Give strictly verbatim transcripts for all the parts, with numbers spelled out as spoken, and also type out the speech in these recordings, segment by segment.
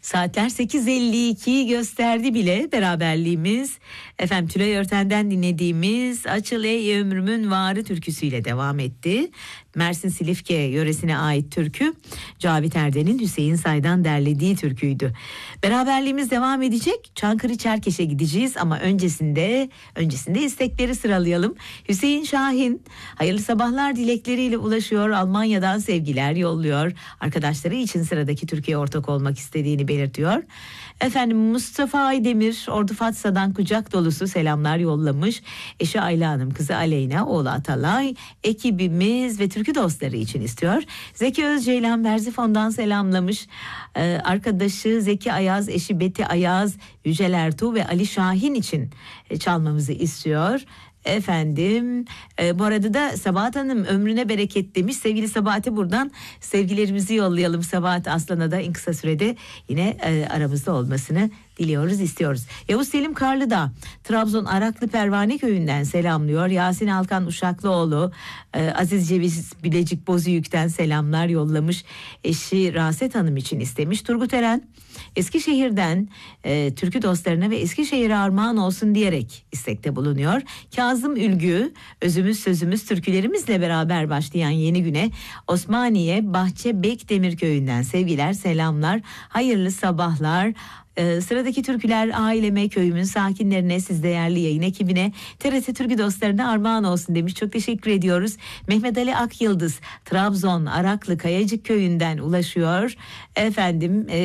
Saatler sekiz elli ikiyi gösterdi bile. Beraberliğimiz efendim Tülay Örten'den dinlediğimiz Açıl Ey Ömrümün Varı türküsüyle devam etti. Mersin Silifke yöresine ait türkü Cavit Erden'in Hüseyin Say'dan derlediği türküydü. Beraberliğimiz devam edecek. Çankırı Çerkeş'e gideceğiz ama öncesinde öncesinde istekleri sıralayalım. Hüseyin Şahin hayırlı sabahlar dilekleriyle ulaşıyor. Almanya'dan sevgiler yolluyor. Arkadaşları için sıradaki Türkiye ortak olmak istediğini belirtiyor. Efendim Mustafa Aydemir Ordu Fatsa'dan kucak dolusu selamlar yollamış. Eşi Ayla Hanım, kızı Aleyna, oğlu Atalay, ekibimiz ve türkü dostları için istiyor. Zeki Özceylan Merzifon'dan selamlamış. Ee, arkadaşı Zeki Ayaz, eşi Beti Ayaz, Yücel Ertuğ ve Ali Şahin için çalmamızı istiyor. Efendim e, bu arada da Sabahat Hanım ömrüne bereket demiş. Sevgili Sabahat'e buradan sevgilerimizi yollayalım. Sabahat Aslan'a da en kısa sürede yine e, aramızda olmasını diliyoruz, istiyoruz. Yavuz Selim Karlı'da Trabzon Araklı Pervane Köyü'nden selamlıyor. Yasin Alkan Uşaklıoğlu e, Aziz Ceviz Bilecik Bozüyük'ten selamlar yollamış. Eşi Raset Hanım için istemiş. Turgut Eren Eskişehir'den e, türkü dostlarına ve Eskişehir'e armağan olsun diyerek istekte bulunuyor. Kazım Ülgü özümüz sözümüz türkülerimizle beraber başlayan yeni güne Osmaniye Bahçe Bekdemir Köyü'nden sevgiler, selamlar, hayırlı sabahlar. Ee, sıradaki türküler aileme, köyümün sakinlerine, siz değerli yayın ekibine, T R T Türkü dostlarına armağan olsun demiş. Çok teşekkür ediyoruz. Mehmet Ali Akyıldız Trabzon Araklı Kayacık Köyü'nden ulaşıyor. Efendim e,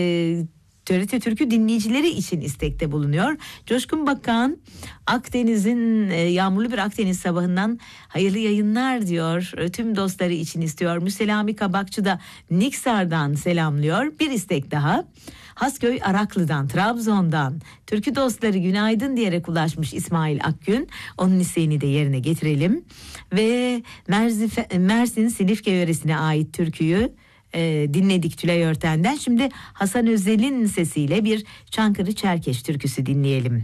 T R T Türkü dinleyicileri için istekte bulunuyor. Coşkun Bakan Akdeniz'in e, yağmurlu bir Akdeniz sabahından hayırlı yayınlar diyor. E, tüm dostları için istiyor. Müselami Kabakçı da Niksar'dan selamlıyor. Bir istek daha. Hasköy Araklı'dan, Trabzon'dan türkü dostları günaydın diyerek ulaşmış İsmail Akgün. Onun isteğini de yerine getirelim. Ve Merzife, Mersin Silifke yöresine ait türküyü e, dinledik Tülay Örten'den. Şimdi Hasan Özel'in sesiyle bir Çankırı Çerkeş türküsü dinleyelim.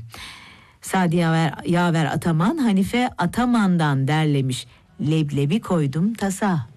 Sadi Yaver, Yaver Ataman, Hanife Ataman'dan derlemiş. Leblebi koydum tasa.